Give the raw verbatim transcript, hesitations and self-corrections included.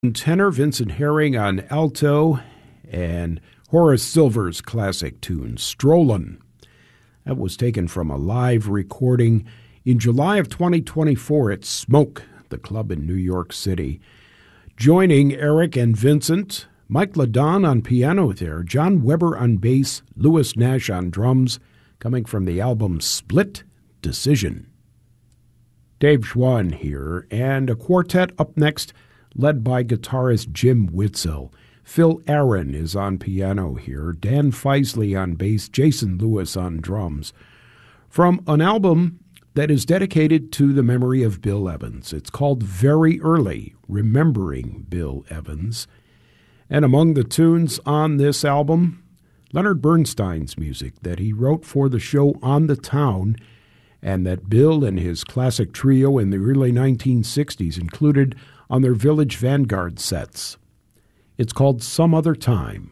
Tenor Vincent Herring on alto, and Horace Silver's classic tune, Strollin'. That was taken from a live recording in July of twenty twenty-four at Smoke, the club in New York City. Joining Eric and Vincent, Mike LaDon on piano there, John Weber on bass, Louis Nash on drums, coming from the album Split Decision. Dave Schwann here, and a quartet up next, led by guitarist Jim Witzel. Phil Aaron is on piano here, Dan Feisley on bass, Jason Lewis on drums. From an album that is dedicated to the memory of Bill Evans. It's called Very Early, Remembering Bill Evans. And among the tunes on this album, Leonard Bernstein's music that he wrote for the show On the Town, and that Bill and his classic trio in the early nineteen sixties included on their Village Vanguard sets. It's called Some Other Time.